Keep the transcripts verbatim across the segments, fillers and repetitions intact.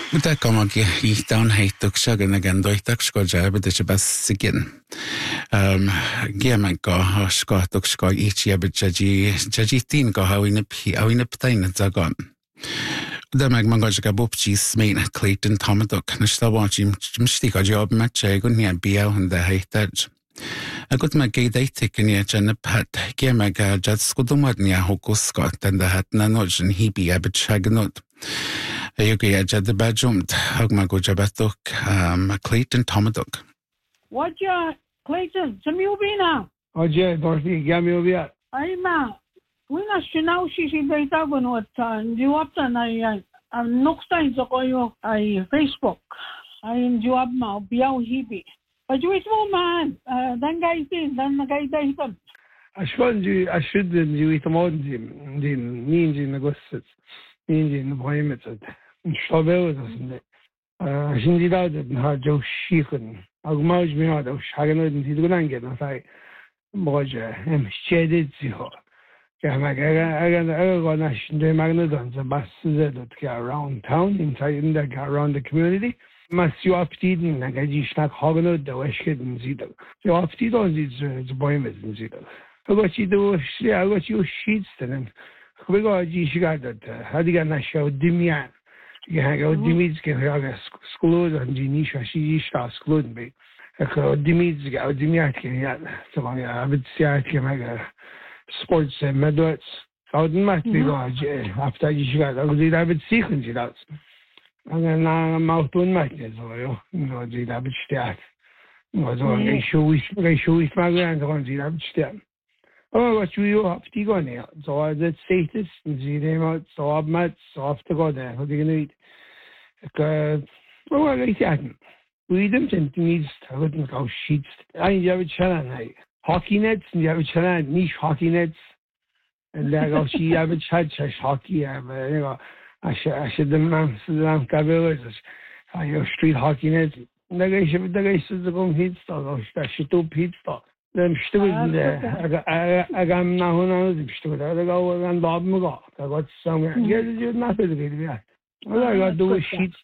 Uta kamagi ihtaan heituksia ganagan doitaksko jabedisha basigin. Um giamanka haskatuksko ichiabitjaji jajitin ka hawinip hawiniptain zagon. Uda meg mangajaga bopchi smain Clayton Tomadok nishtawanchim mshtika job matchagun nia biaw hunda heitaj. Agut meg gaidaitik nia janapat giamag jadskudumad nia hokuska tanda hatna nojn hibi abitchagnut. Ayuki ajad bajumt hagmago jabatuk um Clayton Tomadok. What ya Clayton Samubina? Oje Dorothy Gamubia. Ay ma. Wina shinaw si si beta gunot ndiwapta na ay nokstein sa koyo ay Facebook. Ay ndiwap ma biyaw hibi. Pajuit mo man dan gaitin dan nagaitin. Ashwan ju ashud ju itamod din din ninji negosits. Ninji neboymetet. Shobel das. Ah jindida den ha jo shiken. Agmaj mi ha do shagano din tidgunan gen sai. Moje em shedit ziho. Mag agan agan national magnetons and buses that around town inside in the around the community. Mas you aptiden na gaji schnak hogno da weshken zido. You aptidon is the boy met zido. What you do, I got you sheets then. We got G shiga that hadiga na show dimian. You hang out dimits can have school and jinisha she shta school be. Dimits ga dimiat can ya. So I would say I can make a sports and medals. So it must be after you got a good habit sequence. And then I'm out on my kids, or you know, the habit stat was on a show with a show with my grand on the habit stat. Oh, what you have to go now. So I did say this, and the name out, so I've met, so I have to go there. What are you going to eat? Oh, I got we didn't need to look at sheets. I have a channel. Hockey nets, and you have a channel, niche hockey nets. And then I see have a chat, hockey, I you know, I should, I should demand some cabillas. I have street hockey nets. And the guy should, the guy says the bomb hit stock, I should do pit stock. Then stood there. I got now on the stood. I go and Bob Mago. I got somewhere. Yes, you're not to the all I got to do is sheets.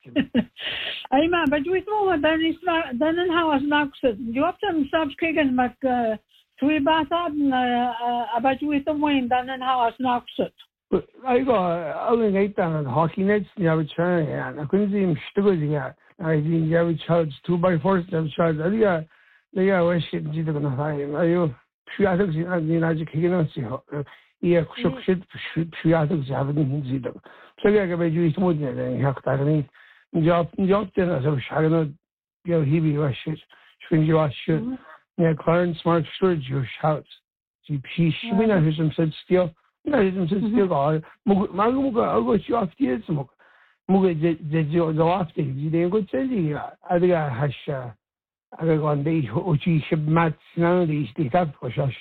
Ay ma, but we know then it's not then in how it's not so. You have to stop kicking but uh three bath up about you with the wind then in how it's not so. I got only eight down hockey nets, you have a turn and I couldn't see him stupid yet. I didn't have a charge two by four step charge. Yeah, they are wishing you to hire. Are you few others in the United Kingdom? Yeah, shook shit, few others haven't seen them. So I got you with more than Haktani. Job, job, then as a shadow, you know, he be was shit. When you are shit, yeah, Clarence Smart storage your shouts. She, she, she, we know him said still, you know, him said still, Maguga, I'll go you off the smoke. Muga, the the off the, you didn't go tell you. I think I hash, I got one day, Uchi ship mats, none of these, they have for shush.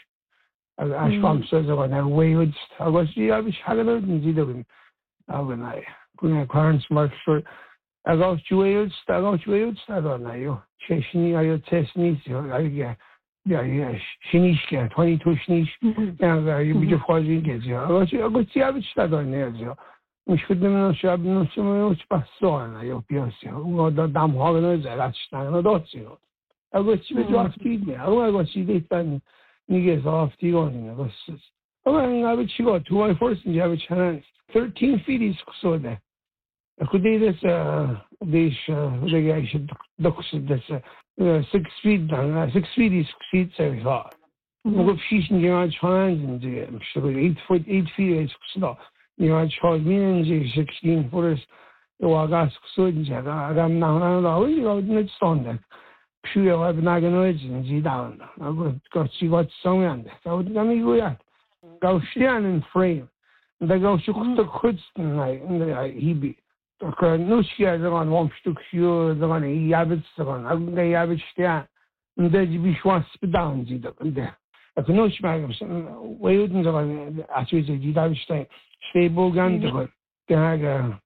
I swam says on a wayward, I was the Irish Hagger and Zidoin. I when I couldn't have Clarence Smart short. I got you wales, I got you wales, I don't know. Chesney, I got Tessney, I get, yeah, yeah, Shinishka, twenty-two Shinish, and you be just watching kids. I got you, I got the average stud on there. We should not shop, no, so much pass on. I hope you see, oh, the damn hoggers, that's not a dot. I got you off tea. Oh, I got you done. Niggas off tea on it. Oh, I got you got two by fours and you have a chance. thirteen feet is so there. I could do this, uh, this, uh, the guy should look this, uh, six feet down, uh, six feet is feet, so I thought. I got she's in your hands and I'm sure eight foot, eight feet is so. You know, I charge me and sixteen footers. The Wagas Sudden, I got now, now, you know, it's on that. Sure, I've not going to see down. I got she got somewhere. So let me go out. Go stand in frame. They go shook the hoods tonight in the he be. No, she has on one stick, sure, the one he habits on. I'm the average stand. And then you be sure spit down, there. I can no smag way wouldn't have actually said you have stay. Stable gun to go. Then I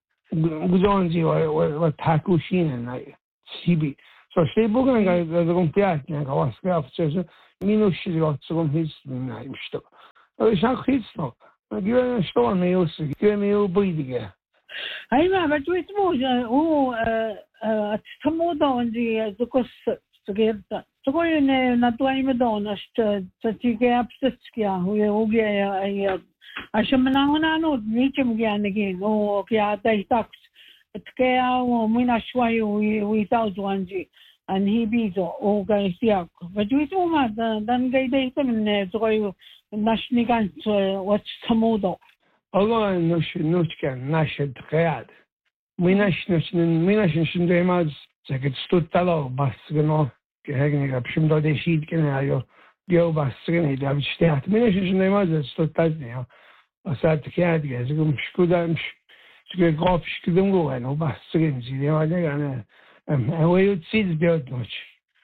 go on to what taco sheen and I C B. So stable gun, I go back and I was scared. Me no shit got some his name stuff. I wish I could stop. Give a storm, me also. Give me a breed again. أي ما بجوز موجة هو تمو دون دي تقص تجيبتا تقول إن نتواني مدون أشت تتيجي أبستكيا هو هو أي عشان من هنا نود نيجي مجانين هو كيا تايتاكس تكيا ومن شوي ويتاوزوانجي أن هي بيزو أو كايسياك بجوز ما دان جايدة من تقول نشني كان واتش تمو دو الله نش نش كان نشد قياد ميناش نش ميناش نشندي ماز زكت ستوتالو بس جنو كهجني قبشم داده شيد كنا يو بيو بس جني ده بتشتهت ميناش نشندي ماز ستوتالني أصلا قياد جاز كم شكودا مش شكل قاف شكلهم جوانو بس جني زي ما ده أنا هو يتصيد بيود نوش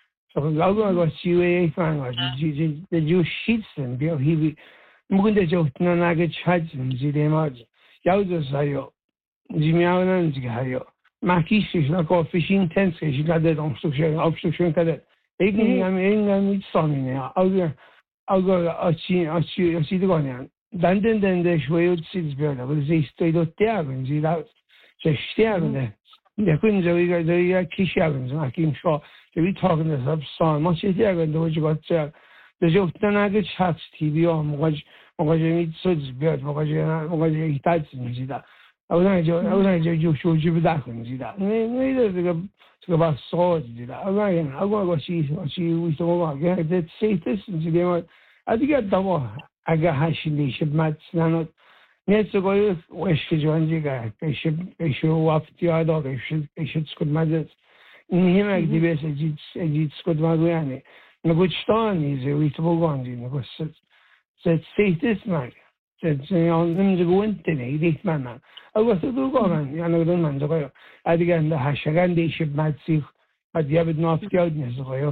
فالله الله سوي فان جي جي جو شيتسن بيو هي ممكن تجوتنا ناقد حاجة زي ما ياوزو سايو جميعنا نزج هايو ما كيسش ناقو فيشين تنس كيش قاعدة أمستوشين أمستوشين كذا إيجي نعم إيجي نعم يتصامينه أو أو أشي أشي أشي تقولين دندن دندن شوية تسيد بيولا بس زي استويدو تيابن زي لا تشتيابن ده يكون زوجي زوجي كيشابن ما كيم شو تبي تاخذ نسب صان ما شيء تيابن ده وجه قصة دجوتنا ناقد شخص تبيه مقاج مقاج ميت سوز بيوت مقاج مقاج يحتاج نزيدا أو ناجو أو ناجو جو شو جيب داخل نزيدا نه نه ده تك تك بس صوت نزيدا أو ناجي أو أو شيء شيء ويسموه ما كان ده سيتس نزيدا ما أديك دوا أجا هاشلي شب ما تسنانو نيتسوي وش كجوانجي كا كيش كيش وافطي هذا كيش كيش تسكت ما ده نهيم أكيد بس أجيد أجيد تسكت ما ده يعني نقول شتاني زي ويتبوغاندي نقول ست ست سيتس ما ست يعني نمزج وانتني ديت معنا أول تدوغان يعني بدون من زغير أديك عند هاشجان دي شب ما تصير قد يبدو نافطي أودني زغير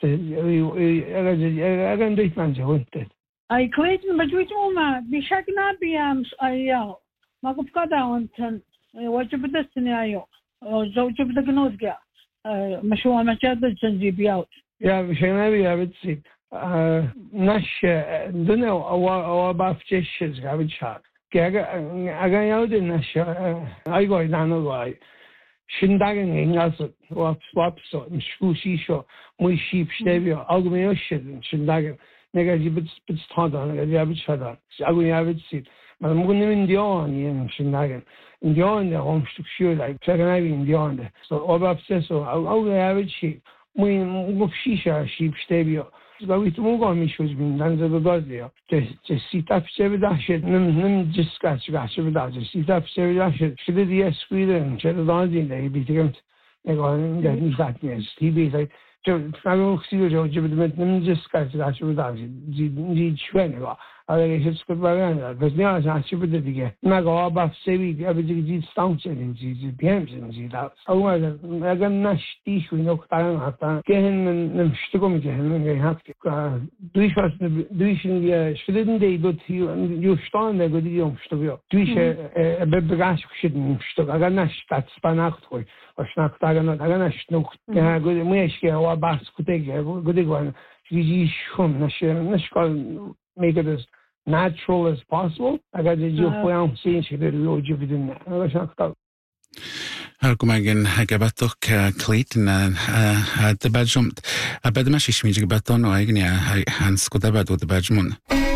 أجان ديت من زغير أي كليتن بجوز ما بشكل بيامس أياه ما قف كذا وانتن وجب دستني أياه زوج بدك جا مشروع مشاهد الجنزي بياوت يا بشينا بيا بتصير نش دنيا أو أو بعرفش قبل شهر كأجا أجا يود نش أي قاعد أنا قاعد شنداعن إنجاز وابس وابس مش كوشي شو مش بشتبيه أقوم يوشد شنداعن نجاجي بتس بتس هذا نجاجي بتش هذا أقول يا بتصير ما ممكن من ديان يعني شنداعن ديان ده هم شتكشيو لايك شغلنا بين ديان ده so وابس so أو أو يا بتشي مين مفشيشة شيء بشتبيه قوي تموقع ميشوز من دنزل ببازيا تسيتا في بداشت نم نم جسكات شغاش بداشت تسيتا في بداشت شده دي سويدن شده دانزين ده بيتكمت نقول ده نزات ناس تي بي زي جو فاهم خسيو جو جبت من نم جسكات شغاش بداشت زي زي شوي نقول هذا يشوف كل بعدين بس نيا عشان بده دقيقة ما قوا بفسوي أبي تجي تستانشين زي زي بيمشين زي ده أول ما أجن نش تيش وينوكتان حتى كهن نمشتكم كهن من جهات دويش بس دويش نجى شديدن ده يقول هيو يوشتان ده يقول يوم شتويو دويش ببرعش كشيد نمشتك أجن نش تاتسباناخت خوي وشناخت أجن أجن نش نوك كه قول ميش كه هو بس كتير قول يقول يجي شوم نش نش قال make it as natural as possible. I got to do for I'm seeing she did real job in that. I was not. هاكم أجن هجبتك كليتن هاد بجمت أبدا ما شيء ميجي جبتون وأجني هانس كده بدو تبجمون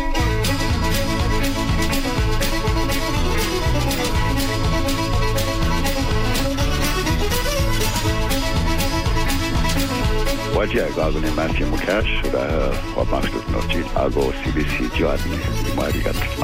وجه أقولني ماشي مكاش وده وماستر نوتي أقول سي بي سي جوادني ما يريد تسمع.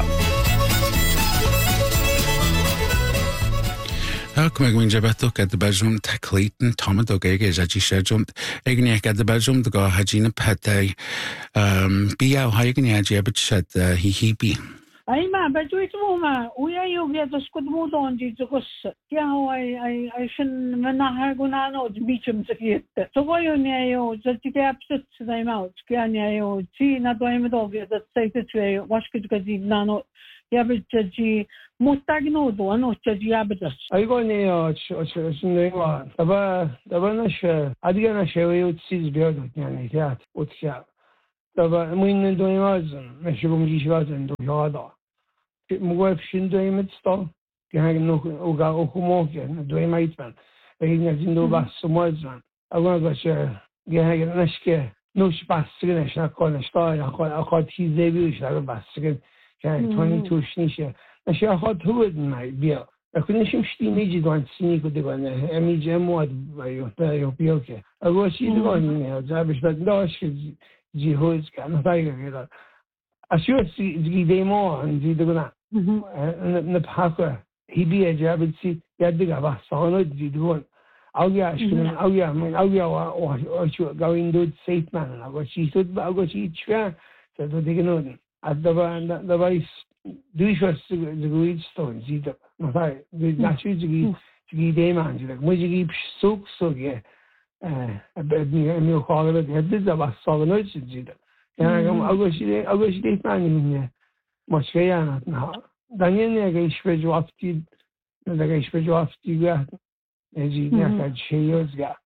هاكم أجمن جبتو كده بجوم تكليتن تام دوغيجي جاجي شجوم أجني كده بجوم دعا هجين بهتاي بيا وهايجني أجي بتشد هي هي بي. أي ما بجوز مو ما ويا يوجي تسكت مو دونجي تقص كيا هو أي أي أي شن منها قلنا نود بيشم سكيت تقولني أيو تجيك أبسط زي ما قلت كيا أيو تي ندوي مدوجي تسيت شوي واش كده كذي نانو يا بتجي مستعجنو دوانو تجي يا بتش أيقوني يا ش ش شنو تبا تبا نش أديك نش ويو تسيز بيادو يعني تيات وتشاء تبا مين دوي مازن مش بقوم جيش لازم دوي هذا مقول شن دوي متستو Gehangen noch uga okumoke doi maitman. Egin azindo bas somazman. Agora gocha gehangen nashke no spassigen ashna kon shtoy akon akon tizebi shla bassigen kan twenty-two shnishe. Nashe akon tuwed mai bia. Akunishim shti meji don sini ko degan emi jemod bayo bayo bioke. Agora shi degan ne zabish bad dash ji hoz kan tayga. Ashu si demo and ji degna. Na phaka hibi ajabit si yadiga ba sono ji don. Augia ashkin augia men augia wa wa going do safe man. Agora shi sud agora shi chwa so degno. Adaba adaba is duishwas ziguid stone ji da. Masai the nachu ji ji dema ji. Mo ji suk suge eh mi mi khale de yadiga ba sono ji da. Yani agora shi agora shi safe man ne. مشکلی نه. دنیل نگهش به جوابی نگهش به جوابی گه نجی نکرد شیوز گه.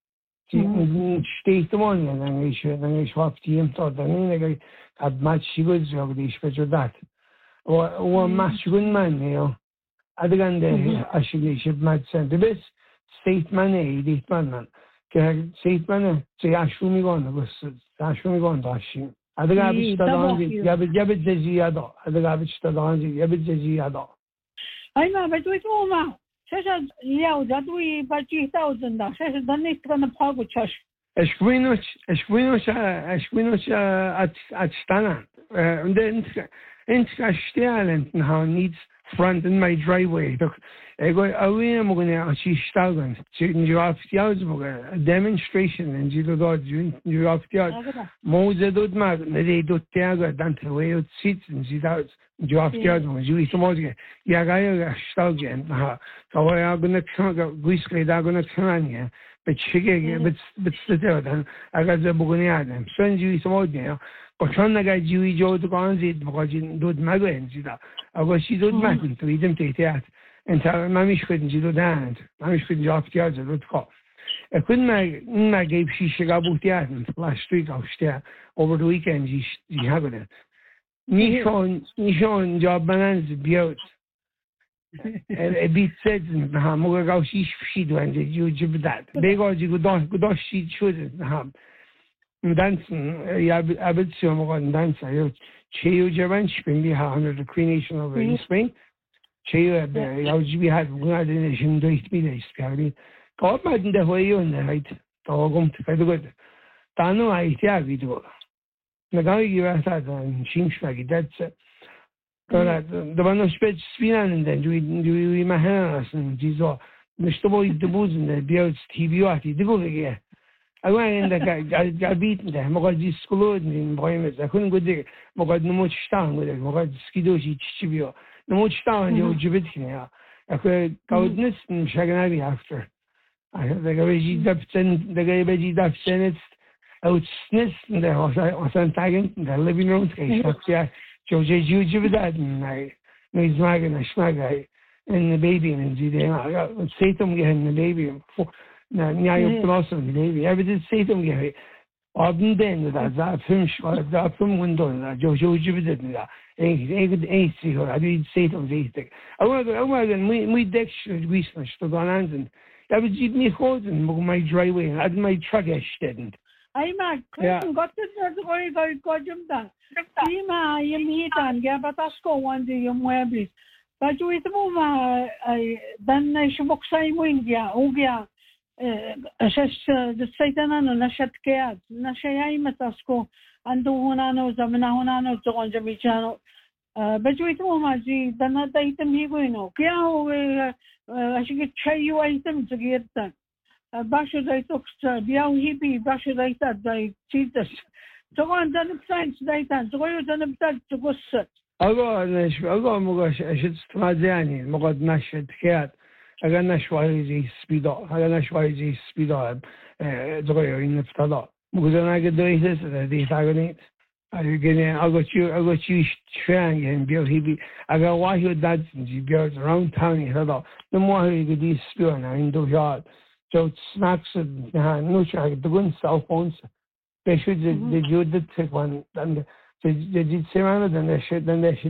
چیتیمانی نگهش نگهش جوابی امتحان دنیل نگه خدمت شیوز جوابیش به جدات. و و مسئول من نیو. ادگانده اشیلیش مدرسه بس سیت منه ایدیت من من که سیت منه چه اشو میگن بس اشو میگن داشتیم. هذا قاعد يشتغلون جي قاعد جاب الزيادة هذا قاعد يشتغلون جي جاب الزيادة أي ما بدوي تو ما شاش ياو جدوي بجي تاوزن دا شاش دنيك كنا بحاجة شاش أشوينوش أشوينوش أشوينوش أت أتستانا and then أنت كاشتغل أنت نها needs front in my driveway donc ego awin mo gonna ashishtagan njiraftiyaz mo demonstration njidod njiraftiyaz mo zedod ma nedod tiaga dante way sit njidod njiraftiyaz mo jui somozge yagaya ashtagen ha kawaya gonna kanga guiske da gonna kanga bet shige bet bet stedan aga ze buguni adam sen jui somozge قشان نگاه جوی جود کانزید مقاجین دود مگوین زیدا اگر شی دود مگوین تو ایدم تیتیات انت مامیش کدین جدو دهند مامیش کدین جافتیات زدود کا اکن مگ مگیب شیشه گابوتیات last week آشتیا over the weekend جی جی ها گذر نیشون نیشون جاب منز بیاد بیت سد نه موقع گاوشیش فشید ونده جو جبداد بیگاجی گداش گداش شید شد نه dansen ja abitio mo gan dansa io cheo javanch bin bi ha under the Cree Nation over in Spain cheo be ja bi ha guna de nation do ich bi de skari ko ma de hoyo ne right to gum te do god tanu ai tia video na ga gi va sa dan shimshagi that's kana da vanno spec spinan den du du ma hasen di so nicht so de buzen de bi T V ati digo ge أولا عندك جابيت ده مقعد يسكلود من بايمز أكون قدك مقعد نموت شتان قدك مقعد سكيدوشي تشبيو نموت شتان جو جبت كنيا أكون كود نس مشاغنا بي أفتر ده كبيجي دبتن ده كبيجي دبتن أو تسنس ده وصل تاجن ده living room كي شخصيا جو جو جبت ناي نيزماغنا شماغاي إن baby من زيده سيتم جهن baby na niayo prosso devi avete sentito che abnden da za film shvar da film window da jo jo jibdet da e e e si ho adi sentito viste allora allora mi mi dex wisna sto gananzen da vi git mi hoden mo my driveway ad my truck steden ai ma kun got to go go go jumda ti ma yemi tan ga batasko wande yemwebli ba ju itmo ma dan shbok sai windia ugia أساس دستيتنا نشأت كياد نشأي متاسكو عنده هنا نوزمنا هنا نوزقون جميعنا بجويتمو ماجي دنا دايتم هيغوينو كيا هو أشيك تشيو أيتم زغيرتا باشو دايتوكس بياو هيبي باشو دايتا داي تيتس تقول دنا بساينس دايتا تقول دنا بتاع تقص أقول نش أقول مقاش أشد استمادياني مقاد نشأت كياد اگر نشوایی زی سپیدا اگر نشوایی زی سپیدا زغیر این افتادا مگذار نگه دویست است دیت اگرنی اگر اگرچی اگرچی شنگ هم بیاد هیبی اگر واهی داد زی بیاد راوند تانی هدا نموهی که دی سپیدا نه این دو یاد جو سناکس نه نوچه اگر دگون سالفونس بهشود جودت تکوان دند جدید سیمان دندش دندش